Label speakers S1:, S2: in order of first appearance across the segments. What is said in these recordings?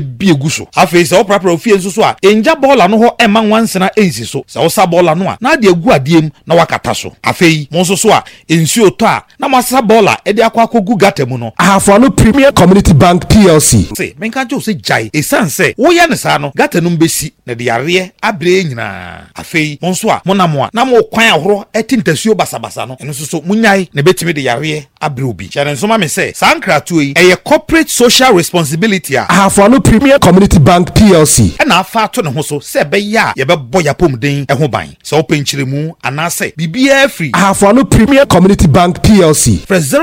S1: bieguso afi se opra ofie nso so a enja bola no ho ema nwansena ensi so se osa bola no a na de agu adiem na wakata so afi mo nso so a ensuo to a na masa bola e de akwa akogu gata mu no
S2: Ahafano Premier Community Bank PLC
S1: se menka jo se jai esanse wo ye ne sa no gata no mbesi na de yare abre nyina afi mo nso a mo na mo a na mo kwan ahoro etintasuo basabasa no eno so munyai na betimi de yare abre obi chane nso ma me se sankratu yi eye corporate social responsibility a
S2: Ahafano Premier Community Bank PLC
S1: na afa to ne ho so se be ya ye be boy apomden e ho ban se openchiremu anase bibia free
S2: Ahafano Premier Community Bank PLC
S1: press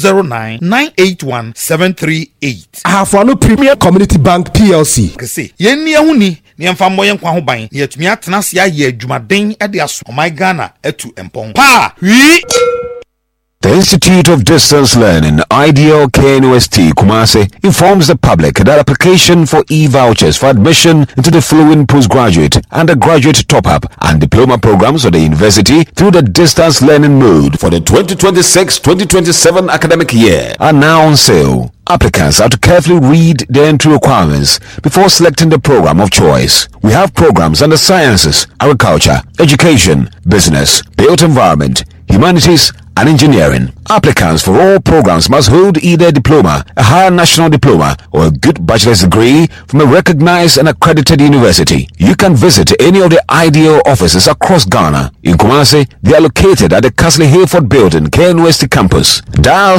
S1: 0209981738
S2: Ahafano Premier Community Bank PLC
S1: kese yenni ehuni ne mfa moye nkwa ho ban ne yatumi atena se aye adwumaden e de aso my Ghana etu empon pa wi.
S3: The Institute of Distance Learning, Ideal KNUST Kumasi, informs the public that application for e-vouchers for admission into the following postgraduate, undergraduate top-up and diploma programs of the university through the distance learning mode for the 2026-2027 academic year are now on sale. Applicants have to carefully read the entry requirements before selecting the program of choice. We have programs under sciences, agriculture, education, business, built environment, humanities, and engineering. Applicants for all programs must hold either a diploma, a higher national diploma, or a good bachelor's degree from a recognized and accredited university. You can visit any of the Ideal offices across Ghana. In Kumasi, they are located at the Castle Hayford Building, KNUST campus. Dial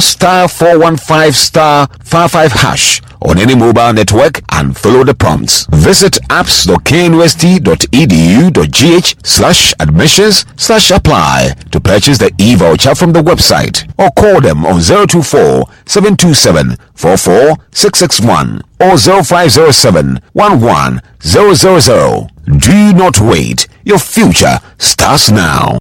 S3: *415*55# on any mobile network and follow the prompts. Visit apps.knust.edu.gh/admissions/apply to purchase the e-voucher from the website, or call them on 024-727-44661 or 0507-11-000. Do not wait. Your future starts now.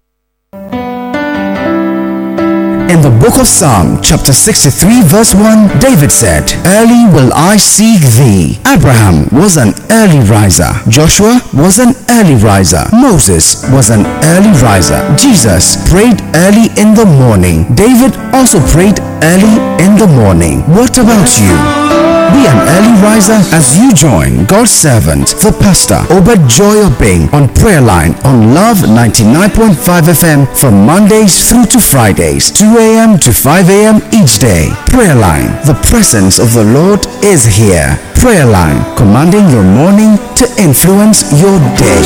S4: In the book of Psalm, chapter 63, verse 1, David said, "Early will I seek thee." Abraham was an early riser. Joshua was an early riser. Moses was an early riser. Jesus prayed early in the morning. David also prayed early in the morning. What about you? Be an early riser as you join God's servant, the pastor, Obed Joy Obeng, on Prayer Line on Love 99.5 FM from Mondays through to Fridays, 2 a.m. to 5 a.m. each day. Prayer Line, the presence of the Lord is here. Prayer Line, commanding your morning to influence your day.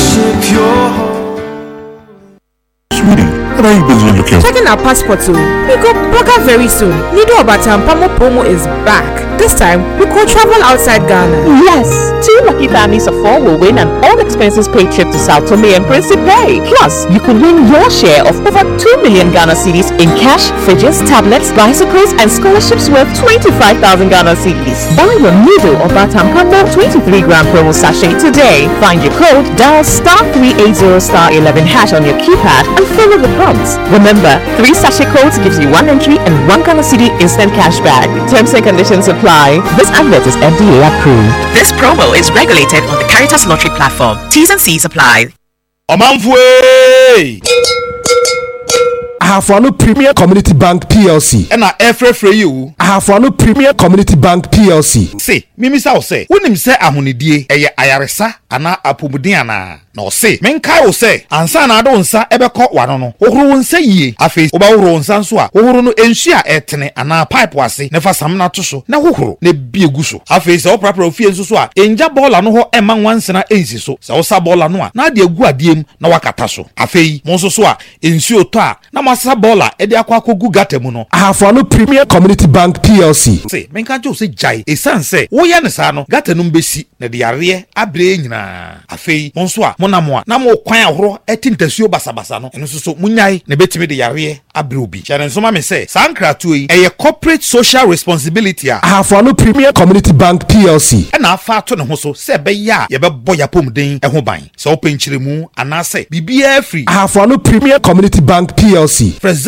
S5: What are you busy looking for?
S6: Checking our passports. We go Burger very soon. Nido Obatam Pamo promo is back. This time, we could travel outside Ghana.
S7: Yes! 2 lucky families of 4 will win an all-expenses-paid trip to Sao Tome and Principe. Plus, you could win your share of over 2 million Ghana cedis in cash, fridges, tablets, bicycles, and scholarships worth 25,000 Ghana cedis. Buy your Nido Obatam Pamo 23-gram promo sachet today. Find your code, dial *380*11# on your keypad, and follow the prompts. Remember, 3 sachet codes gives you 1 entry and 1 Ghana cedi instant cash back. Terms and conditions apply. This advert is FDA approved.
S8: This promo is regulated on the Caritas Lottery platform. T's and C's apply.
S1: Omanfwe!
S2: Ahafano Premier Community Bank PLC.
S1: Ena efrefre you.
S2: Ahafano Premier Community Bank PLC.
S1: Say, mimisa o say, wonim say ahonidie eye ayaresa ana apomuden ana. Na o say, menkai o say, ansa na ado nsa ebekọ wano no. Ohoro nsa yie. Afi oba ohoro nsa nso a, ohoro no ensu a etene ana pipe wase, ne fa sam na to so. Na ohoro ne biegu so. Afi se oprapra ofie nso so a, enja bola no ho ema nwansena ensi so. Se osa bola no a, na de agu adiem na wakata so. Afi mo nso so a, ensu to a, na masa bola e de akwa akogu gata mu no.
S2: Ahafano Premier Community Bank PLC.
S1: Say, menka jo se jai esanse wo ye ne sa no gata no mbesi na de yare abre nyina. Afi mo nso a mo na mo kwan ahoro etintasuo basabasa no eno so munyai na betimi de yare abre obi. Chane nso ma me se sankratu yi eye corporate social responsibility a
S2: Ahafano Premier Community Bank PLC
S1: na afa to ne ho so se be ya ye be boy apomden e ho ban se openchiremu anase bibia free.
S2: Ahafano Premier Community Bank PLC
S1: press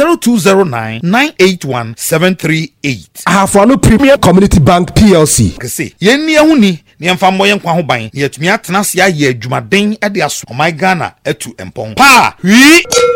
S1: 0209981738
S2: Ahafano Premier Community Bank PLC
S1: kese yenni ehuni ne mfa moye nkwa ho ban ne yatumi atena se aye adwumaden e de aso my Ghana etu empon pa wi.